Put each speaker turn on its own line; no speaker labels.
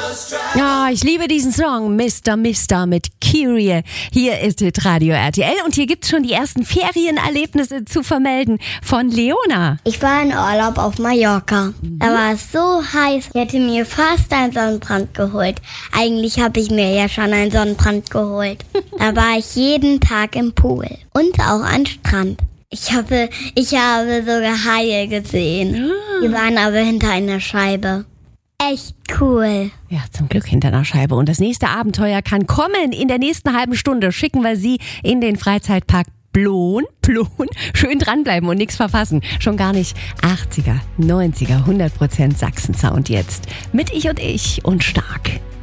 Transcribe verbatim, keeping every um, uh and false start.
Ja, ich liebe diesen Song, Mister Mister mit Kyrie. Hier ist Radio R T L und hier gibt's schon die ersten Ferienerlebnisse zu vermelden von Leona.
Ich war in Urlaub auf Mallorca. Mhm. Da war es so heiß, ich hätte mir fast einen Sonnenbrand geholt. Eigentlich habe ich mir ja schon einen Sonnenbrand geholt. Da war ich jeden Tag im Pool und auch am Strand. Ich habe, ich habe sogar Haie gesehen. Die waren aber hinter einer Scheibe. Echt cool.
Ja, zum Glück hinter einer Scheibe. Und das nächste Abenteuer kann kommen. In der nächsten halben Stunde schicken wir Sie in den Freizeitpark Plon. Plon. Schön dranbleiben und nichts verpassen. Schon gar nicht achtziger, neunziger, hundert Prozent Sachsen-Sound jetzt. Mit Ich und Ich und Stark.